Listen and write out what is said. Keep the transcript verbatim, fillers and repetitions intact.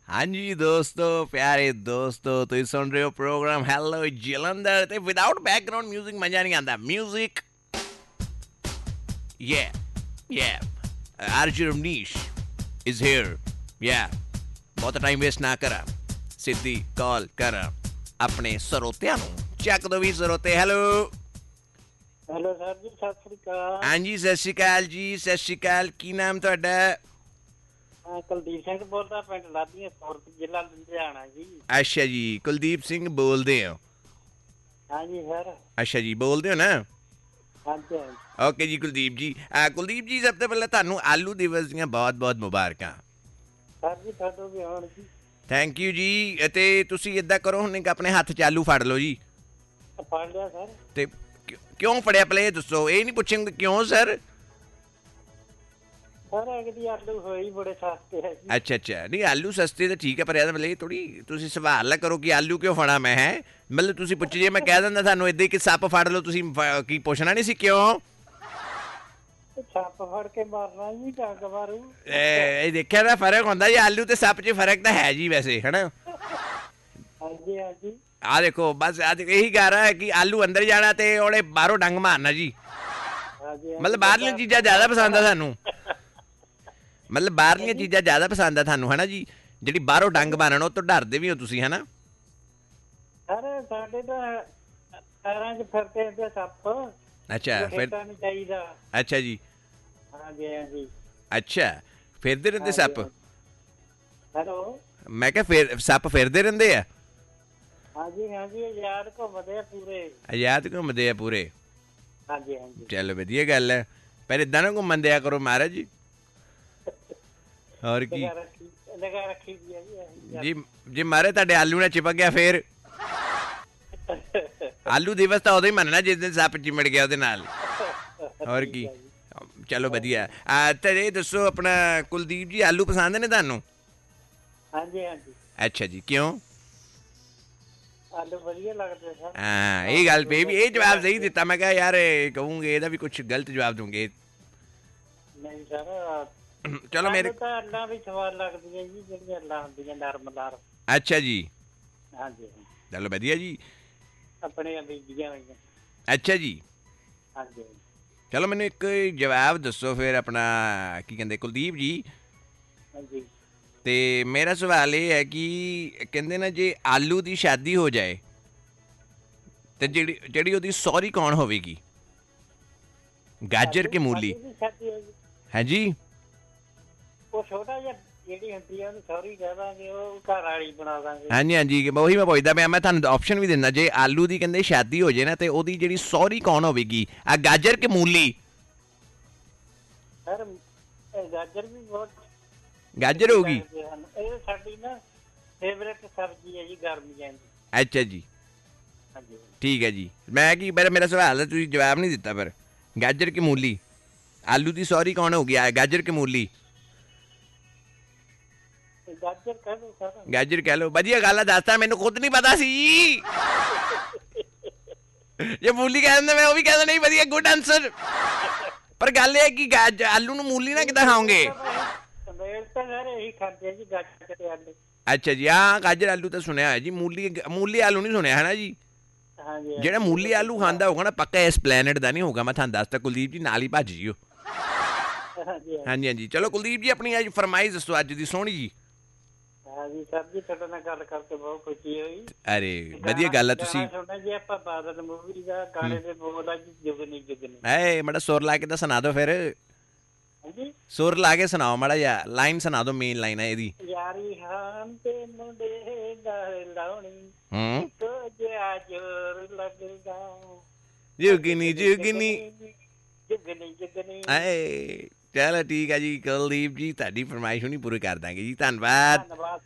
हाँ जी दोस्तों, प्यारे दोस्तों, ਤੁਸੀਂ ਸੁਣ ਰਹੇ ਹੋ ਪ੍ਰੋਗਰਾਮ ਹੈਲੋ ਜਲੰਧਰ ਤੇ ਵਿਦਆਊਟ ਬੈਕਗ੍ਰਾਉਂਡ 뮤직 ਮਜ਼ਾ ਨਹੀਂ ਆਉਂਦਾ। 뮤직 yeah yeah ਆਰਜੀ ਰਮਨੀਸ਼ is here yeah ਬਹੁਤ ਟਾਈਮ ਵੇਸਟ ਨਾ ਕਰਾਂ, ਸਿੱਧੀ ਕਾਲ ਕਰਾਂ ਆਪਣੇ ਸਰੋਤਿਆਂ ਨੂੰ। ਚੱਕ ਦੋ ਵੀ ਸਰੋਤੇ। ਹੈਲੋ ਹੈਲੋ ਸਰ ਜੀ, ਸਤਿ ਸ੍ਰੀ ਅਕਾਲ। ਹਾਂਜੀ ਸਤਿ ਸ਼੍ਰੀ ਅਕਾਲ ਜੀ, ਸਤਿ ਸ਼੍ਰੀ ਅਕਾਲ। ਕੀ ਨਾਮ ਤੁਹਾਡਾ? ਮੈਂ ਕੁਲਦੀਪ ਸਿੰਘ ਬੋਲਦਾ, ਪਿੰਡ ਲਾਧੀਆਂ ਸੂਰਤ, ਜ਼ਿਲ੍ਹਾ ਲੁਧਿਆਣਾ ਜੀ। ਅੱਛਾ ਜੀ, ਕੁਲਦੀਪ ਸਿੰਘ ਬੋਲਦੇ ਹੋ? ਹਾਂਜੀ ਸਰ। ਅੱਛਾ ਜੀ, ਬੋਲਦੇ ਹੋ ਨਾ? ਹਾਂਜੀ ਹਾਂਜੀ। ਓਕੇ ਜੀ ਕੁਲਦੀਪ ਜੀ। ਅਹ ਕੁਲਦੀਪ ਜੀ, ਸਭ ਤੋਂ ਪਹਿਲਾਂ ਤੁਹਾਨੂੰ ਆਲੂ ਦਿਵਸ ਦੀਆਂ ਬਹੁਤ ਬਹੁਤ ਮੁਬਾਰਕਾਂ। ਸਰ ਜੀ ਤੁਹਾਨੂੰ ਵੀ ਹੋਣ ਜੀ। ਥੈਂਕ ਯੂ ਜੀ। ਅਤੇ ਤੁਸੀਂ ਇੱਦਾਂ ਕਰੋ, ਹੁਣ ਇੱਕ ਆਪਣੇ ਹੱਥ 'ਚ ਆਲੂ ਫੜ ਲਓ ਜੀ। ਫੜ ਲਿਆ ਸਰ। ਤੇ ਕਿਉਂ- ਕਿਉਂ ਫੜਿਆ ਪਹਿਲੇ ਇਹ ਦੱਸੋ। ਇਹ ਨਹੀਂ ਪੁੱਛਾਂਗੇ ਕਿਉਂ ਸਰ। ਸਰ ਇੱਕ ਦੀ ਆਲੂ ਹੋਈ ਬੜੇ ਸਸਤੇ ਹੈ ਜੀ। ਅੱਛਾ ਅੱਛਾ, ਨਹੀਂ ਆਲੂ ਸਸਤੇ ਤਾਂ ਠੀਕ ਹੈ, ਪਰ ਇਹਦਾ ਮਤਲਬ ਇਹ ਥੋੜੀ ਤੁਸੀਂ ਸਵਾਲ ਨਾ ਕਰੋ ਕਿ ਆਲੂ ਕਿਉਂ ਫੜਾ ਮੈਂ ਹੈ। ਮਤਲਬ ਤੁਸੀਂ ਪੁੱਛ ਜੇ ਮੈਂ ਕਹਿ ਦਿੰਦਾ ਤੁਹਾਨੂੰ ਇੱਦਾਂ ਕਿ ਸੱਪ ਫੜ ਲਓ, ਤੁਸੀਂ ਫ- ਕੀ ਪੁੱਛਣਾ ਨਹੀਂ ਸੀ ਕਿਉਂ। ਛੱਪ ਫੜ ਕੇ ਮਾਰਨਾ ਜੀ, ਡੰਗ ਮਾਰੂ। ਇਹ ਇਹ ਦੇਖਿਆ ਤਾਂ ਫਰਕ ਹੁੰਦਾ ਜੀ, ਆਲੂ ਤੇ ਸੱਪ 'ਚ ਫਰਕ ਤਾਂ ਹੈ ਜੀ ਵੈਸੇ, ਹਨਾ। ਹਾਂਜੀ ਹਾਂਜੀ। ਆ ਦੇਖੋ, ਬਸ ਅੱਜ ਇਹੀ ਕਹਿ ਰਹਾ ਹੈ ਕਿ ਆਲੂ ਅੰਦਰ ਜਾਣਾ ਤੇ ਉਹਨੇ ਬਾਹਰੋਂ ਡੰਗ ਮਾਰਨਾ ਜੀ। ਹਾਂਜੀ ਹਾਂਜੀ। ਮਤਲਬ ਬਾਹਰਲੀਆਂ ਚੀਜ਼ਾਂ ਜ਼ਿਆਦਾ ਪਸੰਦ ਆ ਸਾਨੂੰ। ਮਤਲਬ ਬਾਹਰਲੀਆਂ ਚੀਜ਼ਾਂ ਜ਼ਿਆਦਾ ਪਸੰਦ ਆ ਤੁਹਾਨੂੰ, ਹਨਾ ਜੀ। ਜਿਹੜੀ ਬਾਹਰੋਂ ਡੰਗ ਮਾਰਨ ਉਹ ਤੋਂ ਡਰਦੇ ਵੀ ਹੋ ਤੁਸੀਂ, ਹਨਾ। ਸਰ ਸਾਡੇ ਤਾਂ ਪੈਰਾਂ 'ਚ ਫਿਰਦੇ ਹੁੰਦੇ ਸੱਪ। ਅੱਛਾ ਫਿਰ। ਨਹੀਂ ਚਾਹੀਦਾ। ਅੱਛਾ ਜੀ। ਹਾਂਜੀ ਹਾਂਜੀ। ਅੱਛਾ, ਫਿਰਦੇ ਰਹਿੰਦੇ ਸੱਪ? ਹੈਲੋ। ਮੈਂ ਕਿਹਾ ਫਿਰ ਸੱਪ ਫਿਰਦੇ ਰਹਿੰਦੇ ਆ? ਹਾਂਜੀ ਹਾਂਜੀ, ਯਾਦ ਘੁੰਮਦੇ ਆ ਪੂਰੇ। ਆਜ਼ਾਦ ਘੁੰਮਦੇ ਆ ਪੂਰੇ? ਹਾਂਜੀ ਹਾਂਜੀ। ਚਲੋ ਵਧੀਆ ਗੱਲ ਹੈ, ਪਰ ਏਦਾਂ ਨਾ ਘੁੰਮਣ ਦਿਆ ਕਰੋ ਮਹਾਰਾਜ ਜੀ। ਹੋਰ ਕੀ ਲਗਾ ਰੱਖੀ ਲਗਾ ਰੱਖੀ ਦੀ ਹੈ ਜੀ। ਜੀ। ਜੇ ਮਾਰੇ ਤੁਹਾਡੇ ਆਲੂ ਨਾਲ ਚਿਪਕ ਗਿਆ ਫੇਰ? ਆਲੂ ਦਿਵਸ ਤਾਂ ਉਦੋਂ ਹੀ ਮੰਨਣਾ ਜਿਸ ਦਿਨ ਸੱਪ ਚਿਮੜ ਗਿਆ ਉਹਦੇ ਨਾਲ। ਹੋਰ ਕੀ। ਚਲੋ ਵਧੀਆ। ਆ ਤੇ ਇਹ ਦੱਸੋ, ਆਪਣਾ ਕੁਲਦੀਪ ਜੀ, ਆਲੂ ਪਸੰਦ ਨੇ ਤੁਹਾਨੂੰ? ਹਾਂਜੀ ਹਾਂਜੀ। ਅੱਛਾ ਜੀ, ਕਿਉਂ? ਆਲੂ ਵਧੀਆ ਲੱਗਦੇ ਸਰ। ਹਾਂ, ਇਹ ਗੱਲ ਪਈ ਵੀ ਇਹ ਜਵਾਬ ਸਹੀ ਦਿੱਤਾ। ਮੈਂ ਕਿਹਾ ਯਾਰ ਕਹੂੰਗੇ ਇਹਦਾ ਵੀ ਕੁਝ ਗਲਤ ਜਵਾਬ ਦੂੰਗੇ। ਨਹੀਂ ਸਰ, ਚਲੋ ਮੇਰੇ। ਆਲੂ ਤਾਂ ਅੱਲਾਂ ਵੀ ਸਵਾਦ ਲੱਗਦੀਆਂ ਜੀ, ਜਿਹੜੀਆਂ ਅੱਲਾਂ ਹੁੰਦੀਆਂ ਨਰਮ ਨਰਮ। ਅੱਛਾ ਜੀ, ਹਾਂਜੀ। ਚਲੋ ਵਧੀਆ ਜੀ। ਆਪਣੇ ਬੀਜੀਆਂ ਹੋਈਆਂ। ਅੱਛਾ ਜੀ, ਹਾਂਜੀ। ਚਲੋ ਮੈਨੂੰ ਇੱਕ ਜਵਾਬ ਦੱਸੋ ਫਿਰ, ਆਪਣਾ ਕੀ ਕਹਿੰਦੇ ਕੁਲਦੀਪ ਜੀ। ਹਾਂਜੀ। ਤੇ ਮੇਰਾ ਸਵਾਲ ਇਹ ਹੈ ਕਿ ਕਹਿੰਦੇ ਨਾ, ਜੇ ਆਲੂ ਦੀ ਸ਼ਾਦੀ ਹੋ ਜਾਏ ਤੇ ਜਿਹੜੀ ਜਿਹੜੀ ਉਹਦੀ ਸਹੁਰੀ ਕੌਣ ਹੋਵੇਗੀ? ਗਾਜਰ ਕਿ ਮੂਲੀ? ਆਲੂ ਦੀ ਛਾਤੀ ਹੈ ਜੀ। ਹੈ ਜੀ। ਉਹ ਛੋਟਾ ਜਿਹਾ ਜਿਹੜੀ ਹੁੰਦੀ ਆ ਉਹਨੂੰ ਸੌਰੀ ਕਹਿ ਦਾਂਗੇ, ਉਹ ਘਰ ਵਾਲੀ ਬਣਾ ਦਾਂਗੇ। ਹਾਂਜੀ ਹਾਂਜੀ, ਉਹੀ ਮੈਂ ਪੁੱਛਦਾ ਪਿਆ। ਮੈਂ ਤੁਹਾਨੂੰ ਆਪਸ਼ਨ ਵੀ ਦਿੰਦਾ, ਜੇ ਆਲੂ ਦੀ ਕਹਿੰਦੇ ਸ਼ਾਦੀ ਹੋ ਜਾਏ ਨਾ ਤੇ ਉਹਦੀ ਜਿਹੜੀ ਸਹੁਰੀ ਕੌਣ ਹੋਵੇਗੀ? ਆ ਗਾਜਰ ਕਿ ਮੂਲੀ? ਸਰ ਇਹ ਗਾਜਰ ਵੀ ਬਹੁਤ ਗਾਜਰ ਹੋਊਗੀ? ਇਹ ਸਾਡੀ ਨਾ ਫੇਵਰੇਟ ਸਬਜ਼ੀ ਹੈ ਜੀ ਗਰਮੀਆਂ ਦੀ। ਅੱਛਾ ਜੀ, ਹਾਂਜੀ। ਠੀਕ ਹੈ ਜੀ। ਮੈਂ ਕੀ ਮੇਰਾ ਮੇਰਾ ਸਵਾਲ ਦਾ ਤੁਸੀਂ ਜਵਾਬ ਨਹੀਂ ਦਿੱਤਾ। ਪਰ ਗਾਜਰ ਕਿ ਮੂਲੀ? ਆਲੂ ਦੀ ਸਹੁਰੀ ਕੌਣ ਹੋਊਗੀ? ਆ ਗਾਜਰ ਕਿ ਮੂਲੀ? ਗਾਜਰ ਕਹਿ ਦੋ ਸਰ। ਗਾਜਰ ਕਹਿ ਲਓ। ਵਧੀਆ ਗੱਲ ਆ, ਦੱਸਤਾ। ਮੈਨੂੰ ਖੁਦ ਨਹੀਂ ਪਤਾ ਸੀ। ਜੇ ਮੂਲੀ ਕਹਿ ਦਿੰਦਾ ਮੈਂ ਉਹ ਵੀ ਕਹਿੰਦਾ ਨਹੀਂ, ਵਧੀਆ, ਗੁੱਡ ਆਨਸਰ। ਪਰ ਗੱਲ ਇਹ ਹੈ ਕਿ ਗਾਜ ਆਲੂ ਨੂੰ ਮੂਲੀ ਨਾ ਕਿੱਦਾਂ ਖਾਓਗੇ? ਮੇਰ ਤਾਂ ਸਰ ਇਹੀ ਖਾਂਦੇ ਆ ਜੀ, ਗਾਜਰ ਤੇ ਆਲੂ। ਅੱਛਾ ਜੀ, ਹਾਂ ਗਾਜਰ ਆਲੂ ਤਾਂ ਸੁਣਿਆ ਹੋਇਆ ਜੀ, ਮੂਲੀ ਮੂਲੀ ਆਲੂ ਨਹੀਂ ਸੁਣਿਆ, ਹੈ ਨਾ ਜੀ। ਹਾਂਜੀ। ਜਿਹੜਾ ਮੂਲੀ ਆਲੂ ਖਾਂਦਾ ਹੋਊਗਾ ਨਾ, ਪੱਕਾ ਇਸ ਪਲੈਨਟ ਦਾ ਨਹੀਂ ਹੋਊਗਾ। ਮੈਂ ਤੁਹਾਨੂੰ ਦੱਸਤਾ ਕੁਲਦੀਪ ਜੀ, ਨਾਲ ਹੀ ਭੱਜ ਜਿਓ। ਹਾਂਜੀ ਹਾਂਜੀ ਹਾਂਜੀ। ਚਲੋ ਕੁਲਦੀਪ ਜੀ, ਆਪਣੀ ਅੱਜ ਫਰਮਾਇਸ਼ ਦੱਸੋ ਅੱਜ ਦੀ ਸੋਹਣੀ ਜੀ। ਹਾਂਜੀ ਸਰ ਜੀ, ਤੁਹਾਡੇ ਨਾਲ ਗੱਲ ਕਰਕੇ ਬਹੁਤ ਖੁਸ਼ੀ ਹੋਈ। ਅਰੇ ਵਧੀਆ ਗੱਲ ਆ। ਤੁਸੀਂ ਗਾਣਾ ਸੁਣਿਆ ਜੀ ਆਪਾਂ ਬਾਦਲ ਮੂਵੀ ਦਾ, ਗਾਣੇ ਦੇ ਬੋਲ ਆ ਜੀ, ਜੁਗਨੀ ਜੁਗਨੀ। ਐ ਮਾੜਾ ਸੁਰ ਲਾ ਕੇ ਤਾਂ ਸੁਣਾ ਦਿਓ ਫਿਰ। ਹਾਂਜੀ। ਸੁਰ ਲਾ ਕੇ ਸੁਣਾਓ ਮਾੜਾ ਜਿਹਾ, ਲਾਈਨ ਸੁਣਾ ਦਿਓ, ਮੇਨ ਲਾਈਨ ਹੈ ਇਹਦੀ। ਯਾਰੀ ਹਾਂ ਤੇ ਮੁੰਡੇ ਨਾਲ ਲਾਉਣੀ, ਹੂੰ। ਇੱਕੋ ਜਿਹਾ ਜ਼ੋਰ ਲੱਗਦਾ, ਜੁਗਨੀ ਜੁਗਨੀ ਜੁਗਨੀ ਜੁਗਨੀ। ਐ ਚਲੋ ਠੀਕ ਹੈ ਜੀ ਕੁਲਦੀਪ ਜੀ, ਤੁਹਾਡੀ ਫਰਮਾਇਸ਼ ਹੁਣੀ ਪੂਰੀ ਕਰ ਦਾਂਗੇ ਜੀ। ਧੰਨਵਾਦ। ਧੰਨਵਾਦ।